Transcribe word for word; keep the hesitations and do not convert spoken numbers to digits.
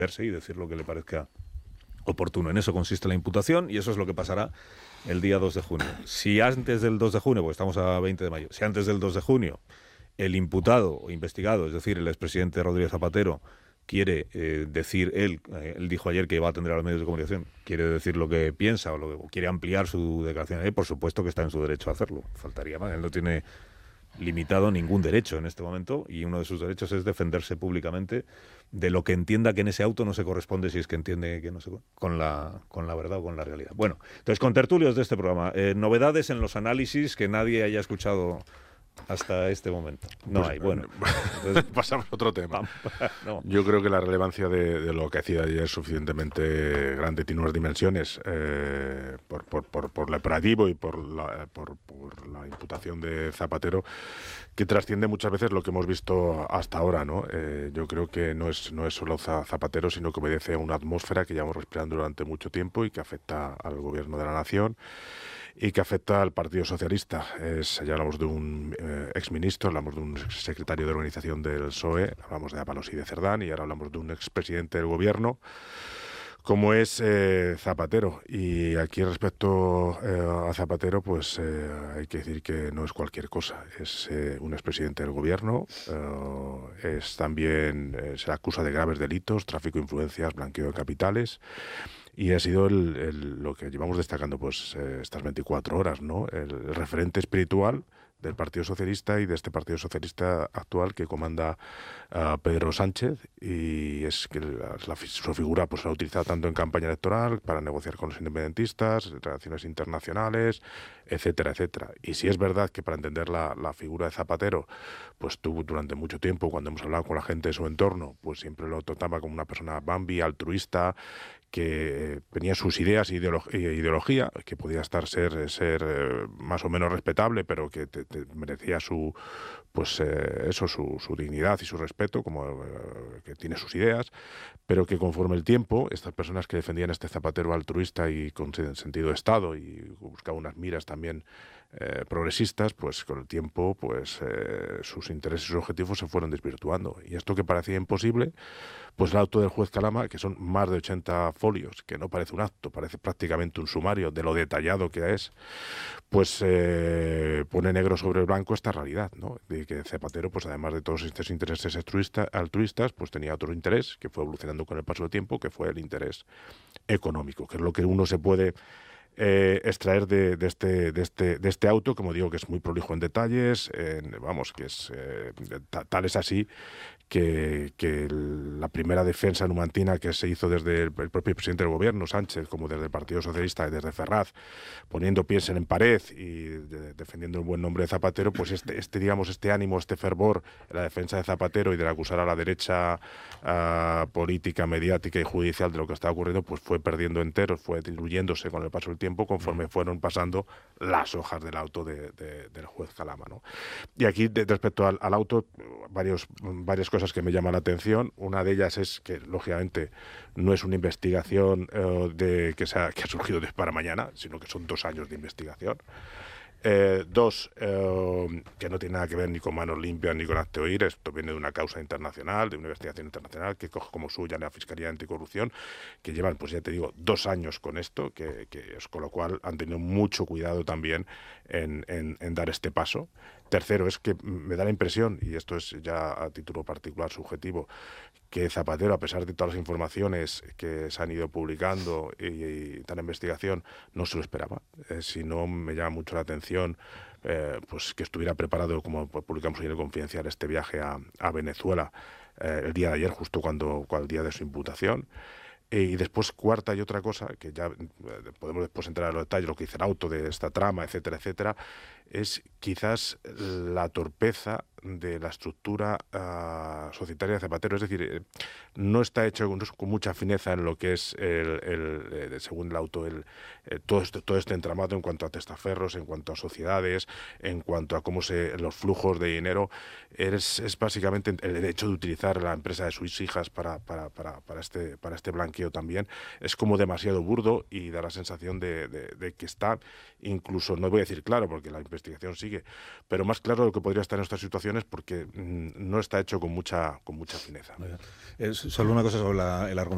y decir lo que le parezca oportuno. En eso consiste la imputación y eso es lo que pasará el día dos de junio. Si antes del dos de junio, porque estamos a veinte de mayo, si antes del dos de junio el imputado o investigado, es decir, el expresidente Rodríguez Zapatero, quiere eh, decir, él, eh, él dijo ayer que va a atender a los medios de comunicación, quiere decir lo que piensa o, lo que, o quiere ampliar su declaración, eh, por supuesto que está en su derecho a hacerlo, faltaría más, él no tiene limitado ningún derecho en este momento y uno de sus derechos es defenderse públicamente de lo que entienda que en ese auto no se corresponde, si es que entiende que no se con la con la verdad o con la realidad. Bueno, entonces con tertulios de este programa, eh, novedades en los análisis que nadie haya escuchado hasta este momento. No pues, hay, bueno. Entonces, pasamos a otro tema. No. Yo creo que la relevancia de, de lo que hacía ayer es suficientemente grande, tiene unas dimensiones eh, por, por, por, por el operativo y por la, por, por la imputación de Zapatero, que trasciende muchas veces lo que hemos visto hasta ahora, ¿no? Eh, yo creo que no es, no es solo Zapatero, sino que obedece a una atmósfera que llevamos respirando durante mucho tiempo y que afecta al gobierno de la nación y que afecta al Partido Socialista. Es, ya hablamos de un eh, exministro, hablamos de un secretario de organización del P S O E, hablamos de Ábalos y de Cerdán, y ahora hablamos de un expresidente del gobierno, como es eh, Zapatero. Y aquí respecto eh, a Zapatero, pues eh, hay que decir que no es cualquier cosa. Es eh, un expresidente del gobierno, eh, es también eh, se le acusa de graves delitos, tráfico de influencias, blanqueo de capitales. Y ha sido el, el, lo que llevamos destacando pues eh, estas veinticuatro horas, ¿no? El, el referente espiritual del Partido Socialista y de este Partido Socialista actual que comanda uh, Pedro Sánchez, y es que la, la, su figura pues la ha utilizado tanto en campaña electoral para negociar con los independentistas, relaciones internacionales, etcétera, etcétera. Y si es verdad que para entender la, la figura de Zapatero, pues tuvo durante mucho tiempo, cuando hemos hablado con la gente de su entorno, pues siempre lo trataba como una persona bambi, altruista, que tenía sus ideas e ideología, que podía estar ser ser eh, más o menos respetable, pero que te, te merecía su pues eh, eso su, su dignidad y su respeto, como eh, que tiene sus ideas, pero que conforme el tiempo, estas personas que defendían este Zapatero altruista y con sentido de Estado y buscaban unas miras también eh, progresistas, pues con el tiempo pues eh, sus intereses y sus objetivos se fueron desvirtuando. Y esto que parecía imposible, pues el auto del juez Calama, que son más de ochenta folios, que no parece un acto, parece prácticamente un sumario de lo detallado que es, pues eh, pone negro sobre blanco esta realidad, ¿no? De que Zapatero, pues además de todos estos intereses altruistas, pues tenía otro interés que fue evolucionando con el paso del tiempo, que fue el interés económico, que es lo que uno se puede Eh, extraer de, de, este, de, este, de este auto, como digo, que es muy prolijo en detalles, en, vamos, que es eh, tal es así que, que la primera defensa numantina que se hizo desde el, el propio presidente del gobierno, Sánchez, como desde el Partido Socialista y desde Ferraz, poniendo pies en pared y de, defendiendo el buen nombre de Zapatero, pues este, este, digamos, este ánimo, este fervor en la defensa de Zapatero y de acusar a la derecha uh, política, mediática y judicial de lo que estaba ocurriendo, pues fue perdiendo enteros, fue diluyéndose con el paso del tiempo conforme fueron pasando las hojas del auto de, de, del juez Calama, ¿no? Y aquí, de, respecto al, al auto, varios, varias cosas que me llaman la atención. Una de ellas es que, lógicamente, no es una investigación eh, de, que, se ha, que ha surgido de para mañana, sino que son dos años de investigación. Eh, dos, eh, que no tiene nada que ver ni con manos limpias ni con acto oír. Esto viene de una causa internacional, de una investigación internacional que coge como suya la Fiscalía Anticorrupción, que llevan, pues ya te digo, dos años con esto, que, que es, con lo cual han tenido mucho cuidado también en, en, en dar este paso. Tercero, es que me da la impresión, y esto es ya a título particular subjetivo, que Zapatero, a pesar de todas las informaciones que se han ido publicando y, y tal investigación, no se lo esperaba. Eh, si no, me llama mucho la atención eh, pues que estuviera preparado, como publicamos hoy en el Confidencial, este viaje a, a Venezuela eh, el día de ayer, justo cuando, cuando el día de su imputación. Y después, cuarta y otra cosa, que ya podemos después entrar en los detalles, lo que dice el auto de esta trama, etcétera, etcétera, es quizás la torpeza de la estructura uh, societaria de Zapatero. Es decir, no está hecho con, con mucha fineza en lo que es, el, el, el, según el auto, el, el, todo, este, todo este entramado en cuanto a testaferros, en cuanto a sociedades, en cuanto a cómo se los flujos de dinero. Es, es básicamente el hecho de utilizar la empresa de sus hijas para, para, para, para, este, para este blanqueo también. Es como demasiado burdo y da la sensación de, de, de que está, incluso, no voy a decir claro, porque la investigación sigue, pero más claro de lo que podría estar en estas situaciones, porque mmm, no está hecho con mucha, con mucha fineza. Eh, solo una cosa sobre la, el argumento.